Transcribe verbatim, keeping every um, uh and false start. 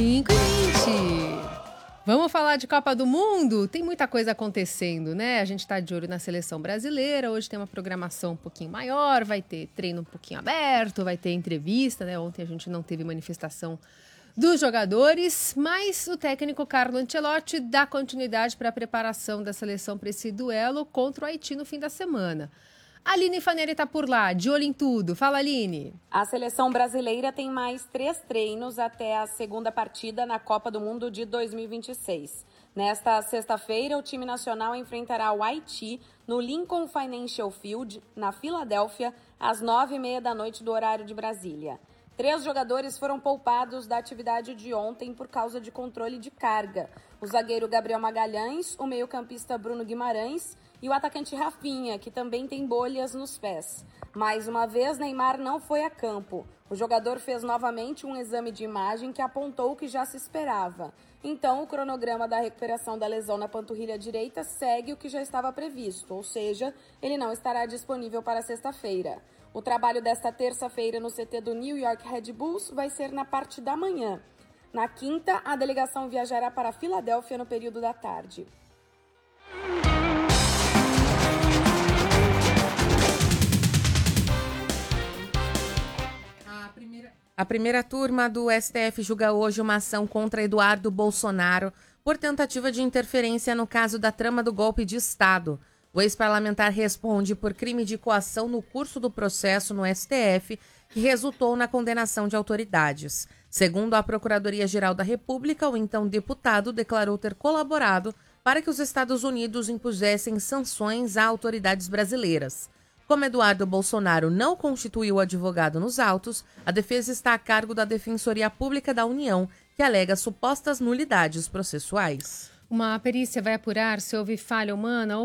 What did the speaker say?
cinco e vinte. Vamos falar de Copa do Mundo? Tem muita coisa acontecendo, né? A gente está de olho na seleção brasileira. Hoje tem uma programação um pouquinho maior, vai ter treino um pouquinho aberto, vai ter entrevista, né? Ontem a gente não teve manifestação dos jogadores, mas o técnico Carlo Ancelotti dá continuidade para a preparação da seleção para esse duelo contra o Haiti no fim da semana. A Aline Faneri está por lá, de olho em tudo. Fala, Aline. A seleção brasileira tem mais três treinos até a segunda partida na Copa do Mundo de dois mil e vinte e seis. Nesta sexta-feira, o time nacional enfrentará o Haiti no Lincoln Financial Field, na Filadélfia, às nove e meia da noite do horário de Brasília. Três jogadores foram poupados da atividade de ontem por causa de controle de carga. O zagueiro Gabriel Magalhães, o meio-campista Bruno Guimarães e o atacante Rafinha, que também tem bolhas nos pés. Mais uma vez, Neymar não foi a campo. O jogador fez novamente um exame de imagem que apontou o que já se esperava. Então, o cronograma da recuperação da lesão na panturrilha direita segue o que já estava previsto, ou seja, ele não estará disponível para sexta-feira. O trabalho desta terça-feira no C T do New York Red Bulls vai ser na parte da manhã. Na quinta, a delegação viajará para a Filadélfia no período da tarde. A primeira turma do S T F julga hoje uma ação contra Eduardo Bolsonaro por tentativa de interferência no caso da trama do golpe de Estado. O ex-parlamentar responde por crime de coação no curso do processo no S T F, que resultou na condenação de autoridades. Segundo a Procuradoria-Geral da República, o então deputado declarou ter colaborado para que os Estados Unidos impusessem sanções a autoridades brasileiras. Como Eduardo Bolsonaro não constituiu advogado nos autos, a defesa está a cargo da Defensoria Pública da União, que alega supostas nulidades processuais. Uma perícia vai apurar se houve falha humana ou